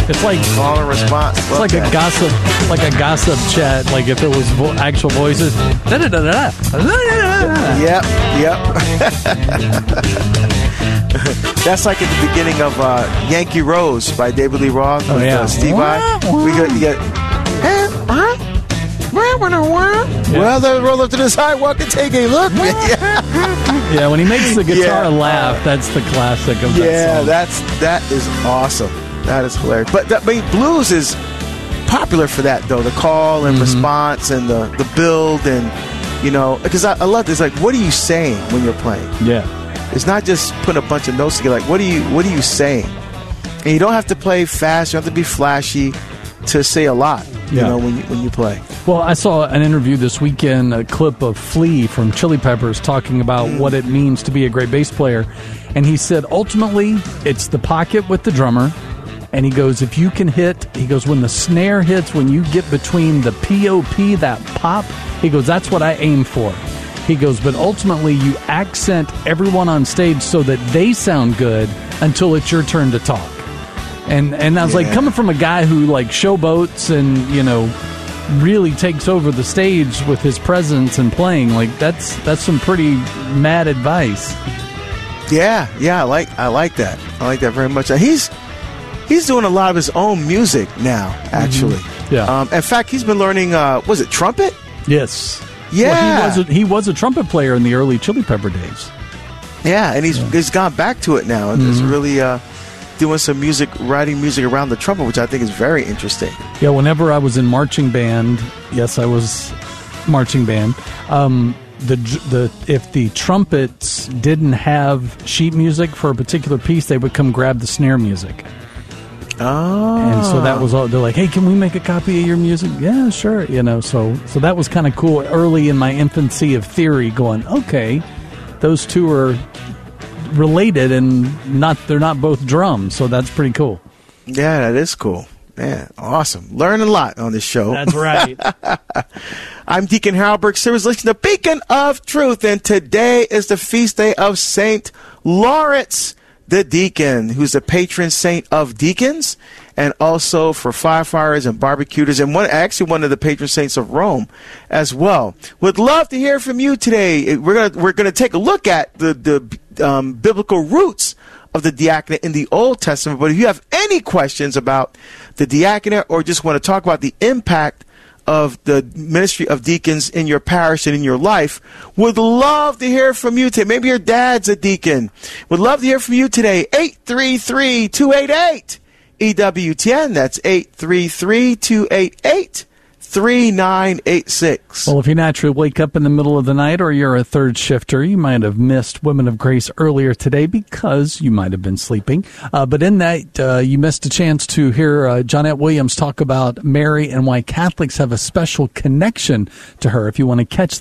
It's like Call and response. it's like a gossip chat. Like if it was actual voices. Yep. That's like at the beginning of Yankee Rose by David Lee Roth with Steve Vai. You get. Well, then roll up to the sidewalk and take a look. Yeah, when he makes the guitar laugh, that's the classic of that song. That is awesome. That is hilarious. But blues is popular for that, though. The call and response and the build and, because I love this. Like, what are you saying when you're playing? Yeah. It's not just putting a bunch of notes together. Like, what are you saying? And you don't have to play fast. You don't have to be flashy to say a lot, when you play. Well, I saw an interview this weekend, a clip of Flea from Chili Peppers talking about what it means to be a great bass player. And he said, ultimately, it's the pocket with the drummer. And he goes, if you can hit, he goes, when the snare hits, when you get between the POP, that pop, he goes, that's what I aim for. He goes, but ultimately you accent everyone on stage so that they sound good until it's your turn to talk. And I was like, coming from a guy who like showboats and, really takes over the stage with his presence and playing, like that's some pretty mad advice. Yeah, I like that. I like that very much. He's doing a lot of his own music now, actually. Yeah. In fact, he's been learning, was it trumpet? Yes. Yeah. Well, he was a trumpet player in the early Chili Pepper days. Yeah, and he's gone back to it now. And he's really doing some music, writing music around the trumpet, which I think is very interesting. Yeah, whenever I was in marching band, yes, I was marching band, if the trumpets didn't have sheet music for a particular piece, they would come grab the snare music. Oh. And so that was all. They're like, hey, can we make a copy of your music? Yeah, sure. So that was kind of cool early in my infancy of theory going, okay, those two are related and they're not both drums. So that's pretty cool. Yeah, that is cool. Man, awesome. Learning a lot on this show. That's right. I'm Deacon Harold Burke Sivers, listening to Beacon of Truth, and today is the feast day of St. Lawrence the Deacon, who's the patron saint of deacons and also for firefighters and barbecuters, and one of the patron saints of Rome as well. Would love to hear from you today. We're gonna take a look at the biblical roots of the diaconate in the Old Testament. But if you have any questions about the diaconate or just want to talk about the impact of the ministry of deacons in your parish and in your life, would love to hear from you today. Maybe your dad's a deacon. Would love to hear from you today. 833-288-EWTN. That's 833-288-3986. Well, if you naturally wake up in the middle of the night or you're a third shifter, you might have missed Women of Grace earlier today because you might have been sleeping. But in that, you missed a chance to hear Johnette Williams talk about Mary and why Catholics have a special connection to her. If you want to catch